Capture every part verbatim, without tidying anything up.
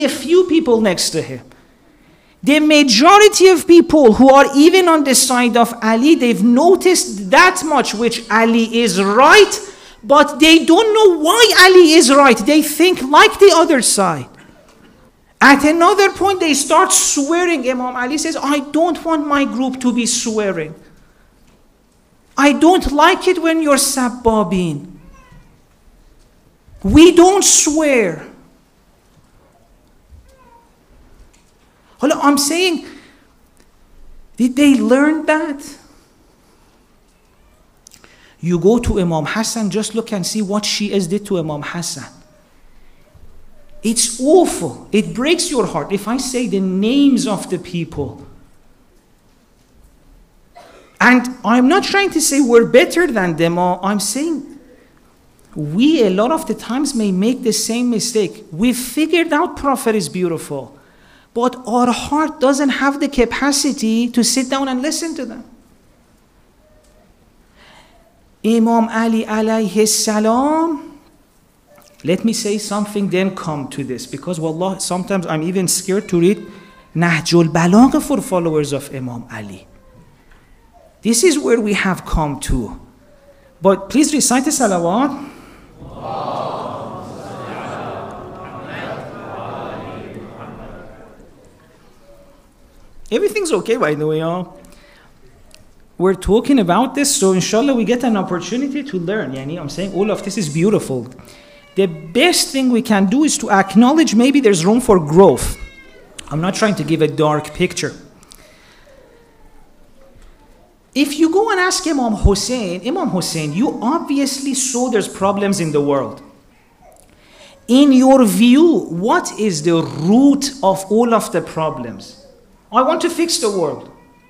a few people next to him. The majority of people who are even on the side of Ali, they've noticed that much, which Ali is right, but they don't know why Ali is right. They think like the other side. At another point, they start swearing. Imam Ali says, I don't want my group to be swearing. I don't like it when you're sabbabin. We don't swear. Hold on, I'm saying, did they learn that? You go to Imam Hassan, just look and see what Shias did to Imam Hassan. It's awful. It breaks your heart. If I say the names of the people, and I'm not trying to say we're better than them, or I'm saying we a lot of the times may make the same mistake. We've figured out Prophet is beautiful, but our heart doesn't have the capacity to sit down and listen to them. Imam Ali alayhi salam, let me say something, then come to this, because wallah, sometimes I'm even scared to read Nahjul Balagha for followers of Imam Ali. This is where we have come to. But please recite the salawat. Everything's okay, by the way, y'all. We're talking about this, so inshallah we get an opportunity to learn. Yani, I'm saying all of this is beautiful. The best thing we can do is to acknowledge maybe there's room for growth. I'm not trying to give a dark picture. If you go and ask Imam Hussein, Imam Hussein, you obviously saw there's problems in the world. In your view, what is the root of all of the problems? I want to fix the world.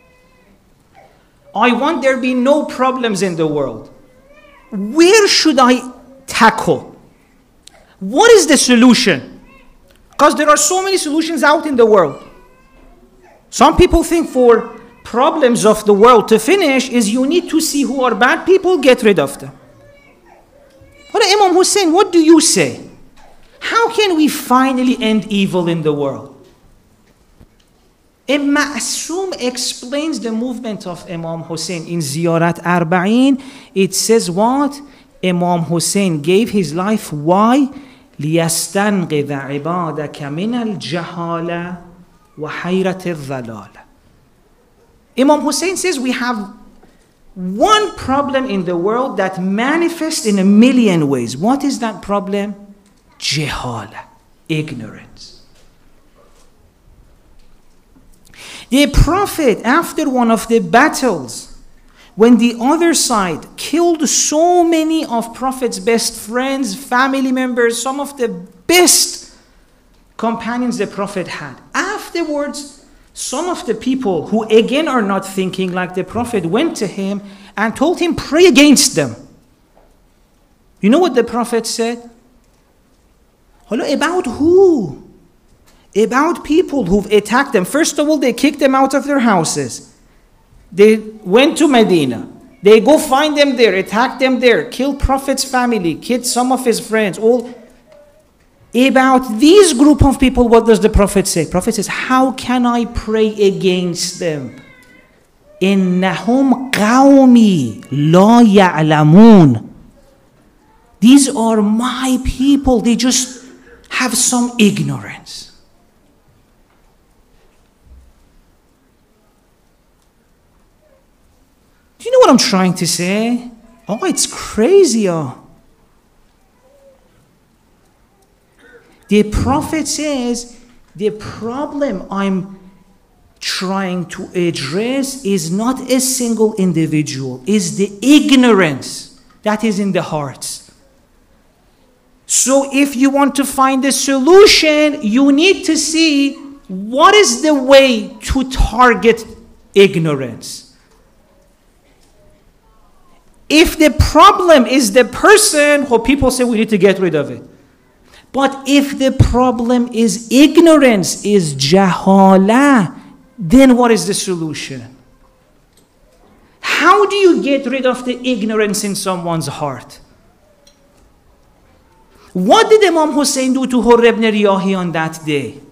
I want there be no problems in the world. Where should I tackle? What is the solution? Because there are so many solutions out in the world. Some people think for problems of the world to finish is you need to see who are bad people, get rid of them. But Imam Hussein, what do you say? How can we finally end evil in the world? Ibn Ma'asum explains the movement of Imam Hussein in Ziyarat Arba'in. It says what? Imam Hussein gave his life. Why? لِيَسْتَنْقِذَ عِبَادَكَ مِنَ الْجَهَالَةِ وَحَيْرَةِ الضَّلَالَةِ. Imam Hussein says we have one problem in the world that manifests in a million ways. What is that problem? Jahala, ignorance. The Prophet, after one of the battles, when the other side killed so many of Prophet's best friends, family members, some of the best companions the Prophet had, afterwards, some of the people who again are not thinking like the Prophet went to him and told him, pray against them. You know what the Prophet said? Hello, about who? About people who've attacked them. First of all, they kicked them out of their houses. They went to Medina. They go find them there, attack them there, kill Prophet's family, kill some of his friends. All about these group of people, what does the Prophet say? Prophet says, how can I pray against them? إِنَّهُمْ قَوْمِي لَا يَعْلَمُونَ. These are my people. They just have some ignorance. Do you know what I'm trying to say? Oh, it's crazy. Oh. The Prophet says, the problem I'm trying to address is not a single individual, is the ignorance that is in the hearts. So if you want to find a solution, you need to see what is the way to target ignorance. If the problem is the person, well, people say we need to get rid of it. But if the problem is ignorance, is jahala, then what is the solution? How do you get rid of the ignorance in someone's heart? What did Imam Hussein do to Hurr ibn Riyahi on that day?